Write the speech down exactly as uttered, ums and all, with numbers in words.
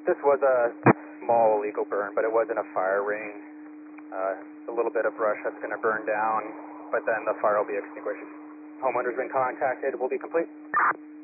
This was a small illegal burn, but it wasn't a fire ring. Uh, a little bit of brush that's going to burn down, but then the fire will be extinguished. Homeowner's been contacted. Will be complete.